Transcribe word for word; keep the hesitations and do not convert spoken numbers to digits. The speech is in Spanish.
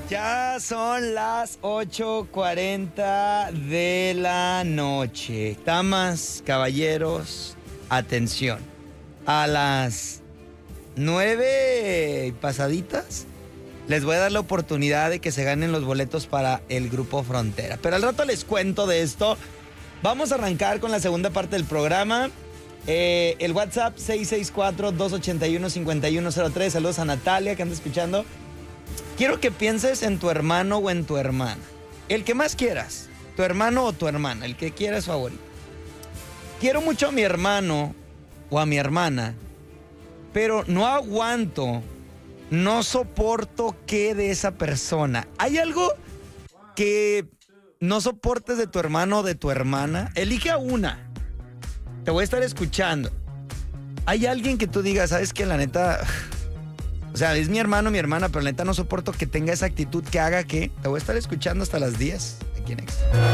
Ya son las ocho cuarenta de la noche. Damas, caballeros, atención. A las nueve pasaditas les voy a dar la oportunidad de que se ganen los boletos para el Grupo Frontera. Pero al rato les cuento de esto. Vamos a arrancar con la segunda parte del programa. Eh, el WhatsApp seis seis cuatro, dos ocho uno, cinco uno cero tres. Saludos a Natalia que anda escuchando. Quiero que pienses en tu hermano o en tu hermana. El que más quieras. Tu hermano o tu hermana. El que quieras favorito. Quiero mucho a mi hermano o a mi hermana, pero no aguanto, no soporto que de esa persona. ¿Hay algo que no soportes de tu hermano o de tu hermana? Elige a una. Te voy a estar escuchando. ¿Hay alguien que tú digas, sabes que la neta... O sea, es mi hermano, mi hermana, pero la neta no soporto que tenga esa actitud que haga que... Te voy a estar escuchando hasta las diez aquí en Extra.